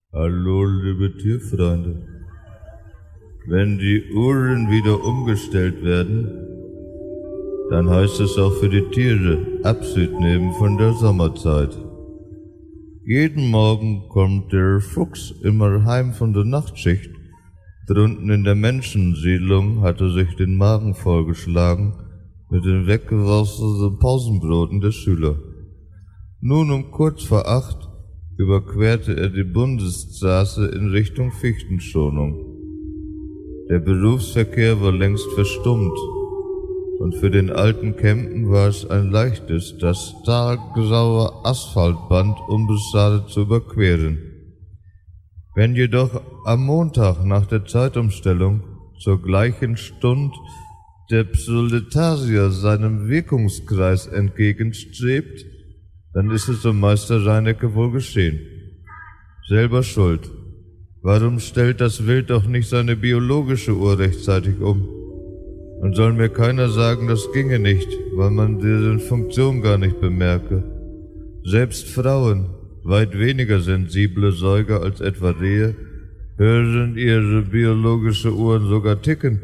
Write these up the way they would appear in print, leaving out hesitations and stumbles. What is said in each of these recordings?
Hallo, liebe Tierfreunde. Wenn die Uhren wieder umgestellt werden, dann heißt es auch für die Tiere Abschied nehmen von der Sommerzeit. Jeden Morgen kommt der Fuchs immer heim von der Nachtschicht. Drunten in der Menschensiedlung hat er sich den Magen vollgeschlagen mit den weggeworfenen Pausenbroten der Schüler. Nun um kurz vor 8 überquerte er die Bundesstraße in Richtung Fichtenschonung. Der Berufsverkehr war längst verstummt, und für den alten Campen war es ein leichtes, das stahlgraue Asphaltband unbeschadet zu überqueren. Wenn jedoch am Montag nach der Zeitumstellung zur gleichen Stunde der Proletarier seinem Wirkungskreis entgegenstrebt, dann ist es um Meister Reinecke wohl geschehen. Selber schuld. Warum stellt das Wild doch nicht seine biologische Uhr rechtzeitig um? Und soll mir keiner sagen, das ginge nicht, weil man deren Funktion gar nicht bemerke. Selbst Frauen, weit weniger sensible Säuger als etwa Rehe, hören ihre biologische Uhren sogar ticken.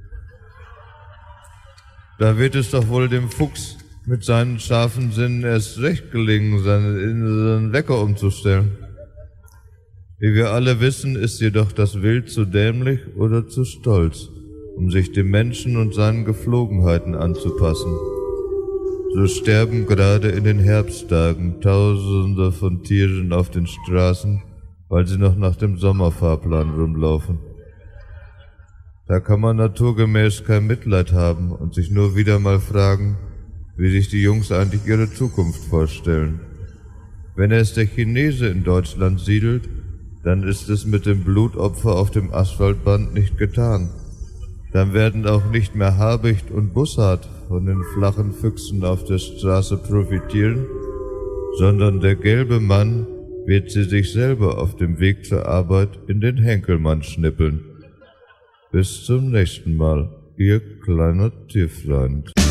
Da wird es doch wohl dem Fuchs mit seinen scharfen Sinnen erst recht gelingen, seinen inneren Wecker umzustellen. Wie wir alle wissen, ist jedoch das Wild zu dämlich oder zu stolz, um sich dem Menschen und seinen Geflogenheiten anzupassen. So sterben gerade in den Herbsttagen Tausende von Tieren auf den Straßen, weil sie noch nach dem Sommerfahrplan rumlaufen. Da kann man naturgemäß kein Mitleid haben und sich nur wieder mal fragen, wie sich die Jungs eigentlich ihre Zukunft vorstellen. Wenn erst der Chinese in Deutschland siedelt, dann ist es mit dem Blutopfer auf dem Asphaltband nicht getan. Dann werden auch nicht mehr Habicht und Bussard von den flachen Füchsen auf der Straße profitieren, sondern der gelbe Mann wird sie sich selber auf dem Weg zur Arbeit in den Henkelmann schnippeln. Bis zum nächsten Mal, Ihr kleiner Tierfreund.